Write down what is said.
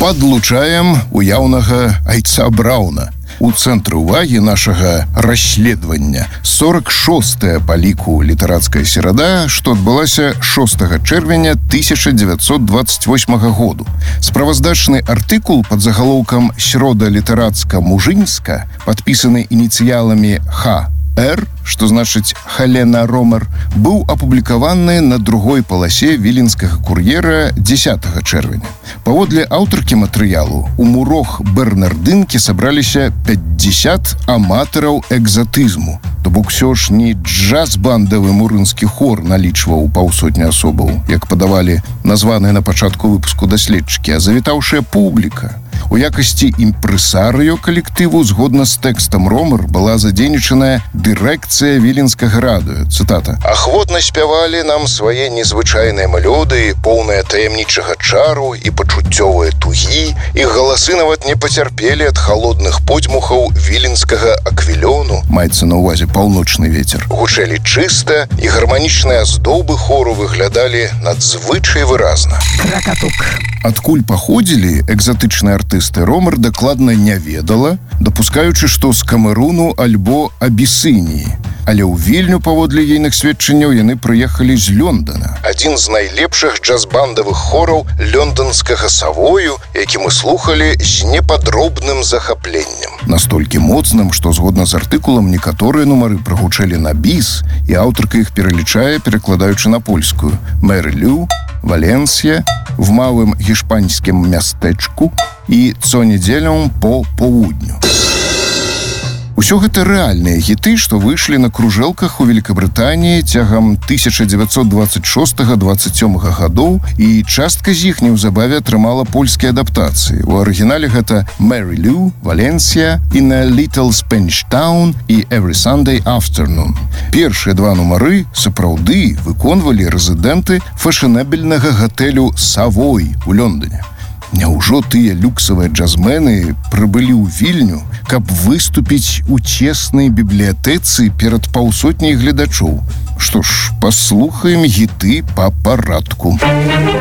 Падлучаем уяўнага айца Брауна. У цэнтры ўвагі нашага расследавання 46-я па ліку літарацкая серада, што адбылася 6 чэрвеня 1928 году. Справаздачны артыкул пад загалоўкам «Срода літарацка-мужыньска», падпісаны ініцыяламі Х.Р., што значыць Халена Ромер, быў апублікаваны на другой паласе віленскага кур'ера 10 чэрвеня. Паводле аўтаркі матэрыялу, у мурох Бернардынкі сабраліся 50 аматараў экзатызму. То бок усё ж не джаз-бандавы мурынскі хор налічваў паўсотні асобаў, як падавалі названыя на пачатку выпуску даследчыкі, а завітаўшая публіка. У якасці імпрэсарыё калектыву, згодна з тэкстам Ромер, была задзейнічаная дырэкцыя віленскага радыё. Цытата. «Ахвотна спявалі нам свае незвычайныя мелодыі, поўныя таямнічага чару і пачуццёвыя тугі, іх галасы нават не пацярпелі ад халодных подзьмухаў віленскага аквілёну». Маецца на ўвазе паўночны вецер. Гучэлі чыста, і гарманічныя аздобы хору выглядалі надзвычай выразна. Кракатук. Адкуль паходзілі экзатычныя артысты, Ромер дакладна не ведала, дапускаючы, што з Камеруну альбо Абісініі. Але ў Вільню, паводле ейных сведчанняў, яны прыехалі з Лондона. Адзін з найлепшых джаз-бандавых хораў лёнданскага Савою, які мы слухалі з непадробным захапленнем. Настолькі моцным, што згодна з артыкулам некаторыя нумары прагучэлі на біс, і аўтарка іх пералічае, перакладаючы на польскую. Мэрилю, Валенсія, в малым гішпанскім мястэчку і цонедзелям по поўдню. Усё гэта рэальныя хіты, што выйшлі на кружэлках у Великабрытаніі цягам 1926-27 гадоў, і частка з іх неўзабаве атрымала польскія адаптацыі. У арыгінале гэта «Мэрилю», «Валенсія», «In a Little Spanish Town» і «Every Sunday Afternoon». Першыя два нумары сапраўды выконвалі рэзідэнты фэшанэбельнага гатэлю «Савой» у Лондоне. Няўжо тыя люксавыя джазмены прыбылі ў Вільню, каб выступіць у цеснай бібліятэцы перад паўсотняй гледачоў? Што ж, паслухаем гіты па парадку.